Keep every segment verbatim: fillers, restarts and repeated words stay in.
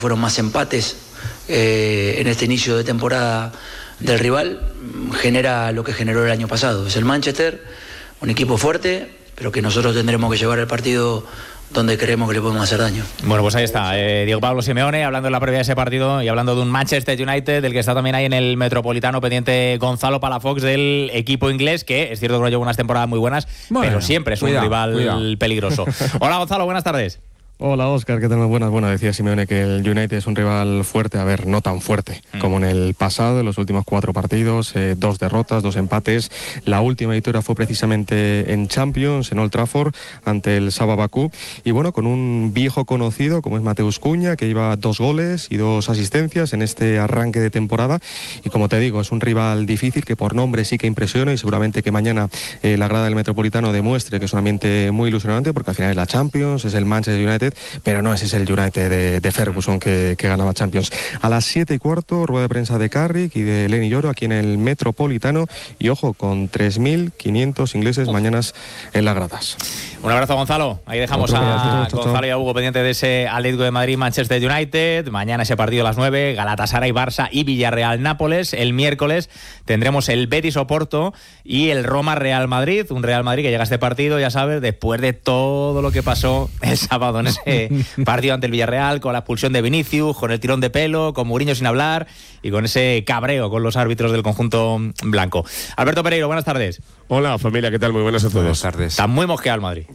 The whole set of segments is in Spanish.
Fueron más empates eh, en este inicio de temporada del rival, genera lo que generó el año pasado. Es el Manchester, un equipo fuerte, pero que nosotros tendremos que llevar el partido donde creemos que le podemos hacer daño. Bueno, pues ahí está, eh, Diego Pablo Simeone hablando en la previa de ese partido y hablando de un Manchester United del que está también ahí en el Metropolitano pendiente Gonzalo Palafox del equipo inglés, que es cierto que no lleva unas temporadas muy buenas, bueno, pero siempre es cuidado, un rival cuidado. peligroso. Hola Gonzalo, buenas tardes. Hola Óscar, ¿qué tal? Buenas, bueno, decía Simeone que el United es un rival fuerte, a ver, no tan fuerte mm. como en el pasado, en los últimos cuatro partidos, eh, dos derrotas, dos empates. La última victoria fue precisamente en Champions, en Old Trafford, ante el Saba Bakú, y bueno, con un viejo conocido como es Mateus Cunha, que lleva dos goles y dos asistencias en este arranque de temporada, y como te digo, es un rival difícil que por nombre sí que impresiona, y seguramente que mañana eh, la grada del Metropolitano demuestre que es un ambiente muy ilusionante, porque al final es la Champions, es el Manchester United, pero no ese es el United de, de Ferguson que, que ganaba Champions. A las siete y cuarto, rueda de prensa de Carrick y de Lenny Yoro aquí en el Metropolitano, y ojo, con tres mil quinientos ingleses mañanas en las gradas. Un abrazo, Gonzalo. Ahí dejamos Otro a chao, Gonzalo chao. y a Hugo pendiente de ese Atlético de Madrid, Manchester United. Mañana ese partido a las nueve, Galatasaray, Barça y Villarreal, Nápoles. El miércoles tendremos el Betis Oporto y el Roma Real Madrid. Un Real Madrid que llega a este partido, ya sabes, después de todo lo que pasó el sábado en ese partido ante el Villarreal, con la expulsión de Vinicius, con el tirón de pelo, con Mourinho sin hablar y con ese cabreo con los árbitros del conjunto blanco. Alberto Pereiro, buenas tardes. Hola familia, ¿qué tal? Muy buenas a todos. Buenas tardes. Está muy mosqueado el Madrid.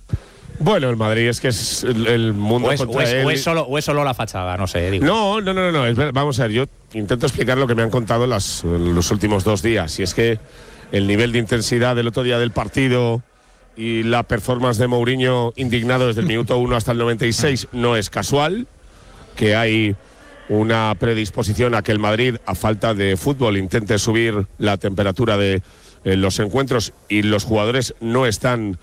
Bueno, el Madrid es que es el, el mundo o es, contra o, es, él. o, es solo, o es solo la fachada, no sé. Digo. No, no, no, no, es ver, vamos a ver, yo intento explicar lo que me han contado las, los últimos dos días, y es que el nivel de intensidad del otro día del partido y la performance de Mourinho indignado desde el minuto uno hasta el noventa y seis no es casual, que hay una predisposición a que el Madrid, a falta de fútbol, intente subir la temperatura de eh, los encuentros, y los jugadores no están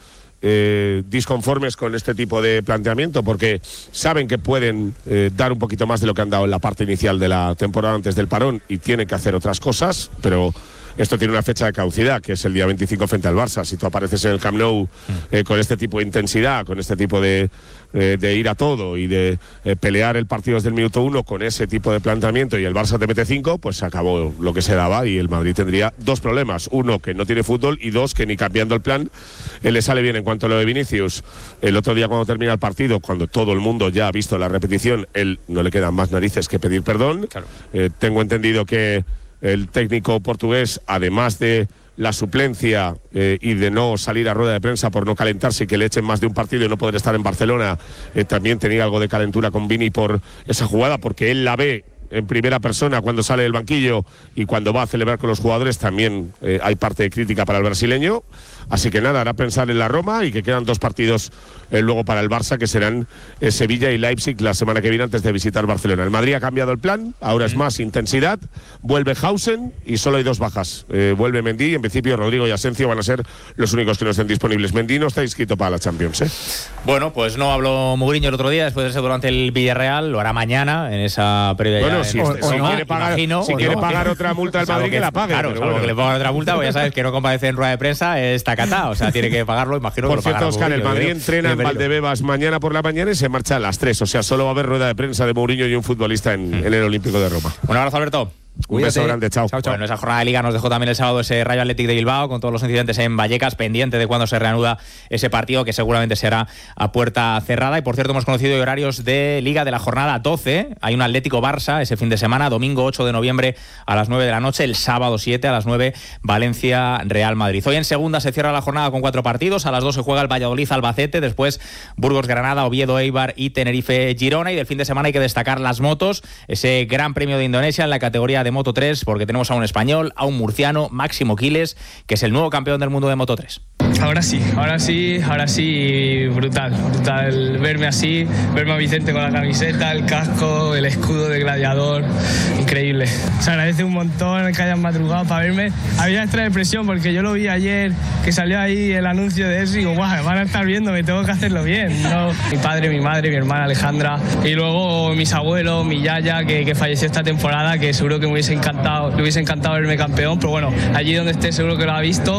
eh, disconformes con este tipo de planteamiento porque saben que pueden eh, dar un poquito más de lo que han dado en la parte inicial de la temporada antes del parón, y tienen que hacer otras cosas, pero esto tiene una fecha de caducidad, que es el día veinticinco frente al Barça. Si tú apareces en el Camp Nou eh, con este tipo de intensidad, con este tipo de, eh, de ir a todo y de eh, pelear el partido desde el minuto uno con ese tipo de planteamiento, y el Barça te mete cinco, pues se acabó lo que se daba, y el Madrid tendría dos problemas. Uno, que no tiene fútbol, y dos, que ni cambiando el plan eh, le sale bien. En cuanto a lo de Vinicius, el otro día cuando termina el partido, cuando todo el mundo ya ha visto la repetición, él no le quedan más narices que pedir perdón. Claro. Eh, tengo entendido que el técnico portugués, además de la suplencia eh, y de no salir a rueda de prensa por no calentarse y que le echen más de un partido y no poder estar en Barcelona, eh, también tenía algo de calentura con Vini por esa jugada, porque él la ve en primera persona cuando sale del banquillo y cuando va a celebrar con los jugadores. También eh, hay parte de crítica para el brasileño. Así que nada, hará pensar en la Roma, y que quedan dos partidos eh, luego para el Barça, que serán eh, Sevilla y Leipzig la semana que viene antes de visitar Barcelona. El Madrid ha cambiado el plan, ahora es más intensidad, vuelve Hausen y solo hay dos bajas. Eh, vuelve Mendy, y en principio Rodrigo y Asensio van a ser los únicos que no estén disponibles. Mendy no está inscrito para la Champions, ¿eh? Bueno, pues no habló Mourinho el otro día, después de ser durante el Villarreal, lo hará mañana en esa previa. Bueno, en, si, en, este, si no, quiere pagar, imagino, si quiere no, pagar otra multa al Madrid, que, que la pague. Claro, salvo bueno. que le pongan otra multa, pues ya sabes que no comparece en rueda de prensa, está catado, o sea, tiene que pagarlo, imagino por que cierto, lo Oscar, Mourinho, el Madrid creo, entrena en Valdebebas mañana por la mañana y se marcha a las tres, o sea, solo va a haber rueda de prensa de Mourinho y un futbolista en, mm. en el Olímpico de Roma. Un abrazo, Alberto. Un beso grande, chao. Chao, chao. Bueno, esa jornada de Liga nos dejó también el sábado ese Rayo Athletic de Bilbao, con todos los incidentes en Vallecas, pendiente de cuándo se reanuda ese partido, que seguramente será a puerta cerrada. Y por cierto, hemos conocido horarios de Liga de la jornada doce. Hay un Atlético Barça ese fin de semana, domingo ocho de noviembre a las nueve de la noche, el sábado siete a las nueve, Valencia Real Madrid. Hoy en segunda se cierra la jornada con cuatro partidos. A las dos se juega el Valladolid Albacete, después Burgos Granada, Oviedo Eibar y Tenerife Girona. Y del fin de semana hay que destacar las motos, ese Gran Premio de Indonesia en la categoría de Moto tres, porque tenemos a un español, a un murciano, Máximo Quiles, que es el nuevo campeón del mundo de Moto tres. Ahora sí, ahora sí, ahora sí, brutal, brutal verme así, verme a Vicente con la camiseta, el casco, el escudo de gladiador, increíble. Se agradece un montón que hayan madrugado para verme. Había extra de presión porque yo lo vi ayer, que salió ahí el anuncio de eso, y digo, guau, van a estar viendo, me tengo que hacerlo bien, ¿no? Mi padre, mi madre, mi hermana Alejandra, y luego mis abuelos, mi yaya, que, que falleció esta temporada, que seguro que me hubiese encantado, le hubiese encantado verme campeón, pero bueno, allí donde esté seguro que lo ha visto.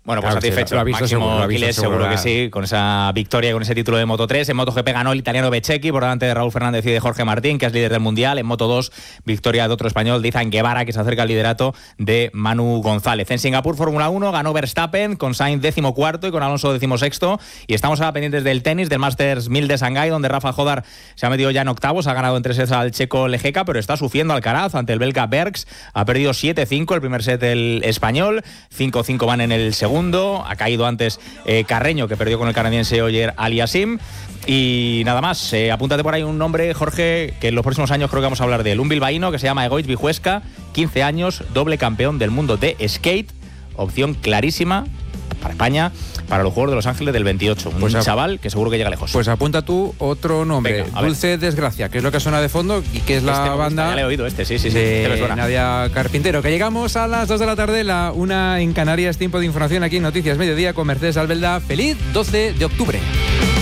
Bueno, pues Claro, satisfecho. lo ha visto Máximo seguro, lo ha visto Aquiles, seguro, seguro, que sí, con esa victoria, con ese título de Moto tres. En MotoGP ganó el italiano Bececchi por delante de Raúl Fernández y de Jorge Martín, que es líder del Mundial. En Moto dos, victoria de otro español, de Izan Guevara, que se acerca al liderato de Manu González. En Singapur, Fórmula uno, ganó Verstappen, con Sainz décimo cuarto y con Alonso décimo sexto. Y estamos ahora pendientes del tenis, del Masters mil de Shanghái, donde Rafa Jodar se ha metido ya en octavos, ha ganado en tres sets al checo Lejeca, pero está sufriendo Alcaraz ante el belga Bergs. Ha perdido siete cinco el primer set el español, cinco cinco van en el segundo. Ha caído antes eh, Carreño, que perdió con el canadiense Oyer Aliasim. Y nada más, eh, apúntate por ahí un nombre, Jorge, que en los próximos años creo que vamos a hablar de él. Un bilbaíno que se llama Egoitz Vijuesca, quince años, doble campeón del mundo de skate. Opción clarísima para España, para los Juegos de Los Ángeles del veintiocho. Un pues a, chaval que seguro que llega lejos. Pues apunta tú otro nombre, Venga, Dulce Desgracia, que es lo que suena de fondo y que es la este banda gusta, ya le he oído este, sí, sí, sí, de este me suena. Nadia Carpintero. Que llegamos a las dos de la tarde, la una en Canarias, tiempo de información aquí en Noticias Mediodía con Mercedes Albelda. Feliz doce de octubre.